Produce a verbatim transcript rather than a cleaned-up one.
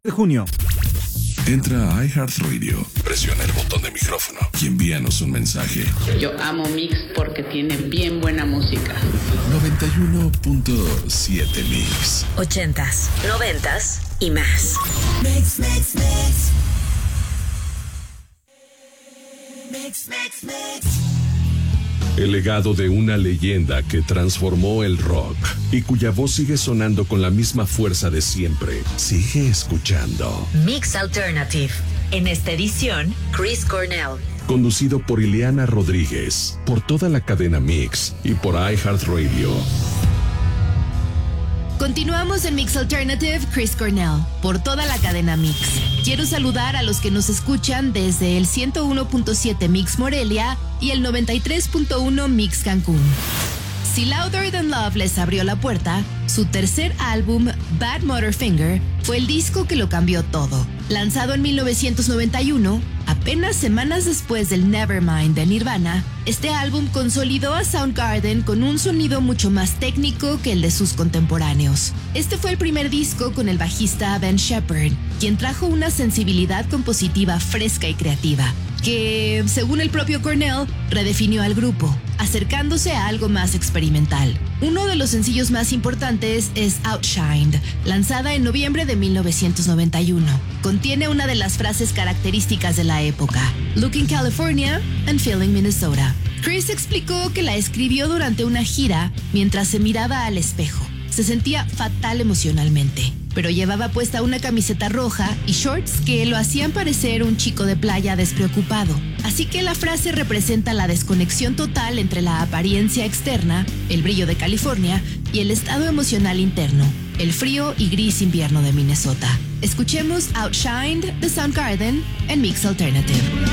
de junio. Entra a iHeartRadio, presiona el botón de micrófono y envíanos un mensaje. Yo amo Mix porque tiene bien buena música. noventa y uno punto siete Mix. Ochentas, noventas y más. Mix, mix, mix. Mix, mix, mix. El legado de una leyenda que transformó el rock y cuya voz sigue sonando con la misma fuerza de siempre. Sigue escuchando. Mix Alternative. En esta edición, Chris Cornell. Conducido por Ileana Rodríguez, por toda la cadena Mix y por iHeartRadio. Continuamos en Mix Alternative, Chris Cornell, por toda la cadena Mix. Quiero saludar a los que nos escuchan desde el ciento uno punto siete Mix Morelia y el noventa y tres punto uno Mix Cancún. Si Louder Than Love les abrió la puerta, su tercer álbum, Bad Motorfinger, fue el disco que lo cambió todo. Lanzado en mil novecientos noventa y uno, apenas semanas después del Nevermind de Nirvana, este álbum consolidó a Soundgarden con un sonido mucho más técnico que el de sus contemporáneos. Este fue el primer disco con el bajista Ben Shepherd, quien trajo una sensibilidad compositiva fresca y creativa, que, según el propio Cornell, redefinió al grupo, acercándose a algo más experimental. Uno de los sencillos más importantes es Outshined, lanzada en noviembre de mil novecientos noventa y uno. Contiene una de las frases características de la época, Looking California and Feeling Minnesota. Chris explicó que la escribió durante una gira mientras se miraba al espejo. Se sentía fatal emocionalmente, pero llevaba puesta una camiseta roja y shorts que lo hacían parecer un chico de playa despreocupado. Así que la frase representa la desconexión total entre la apariencia externa, el brillo de California, y el estado emocional interno, el frío y gris invierno de Minnesota. Escuchemos Outshined de Soundgarden en Mix Alternative.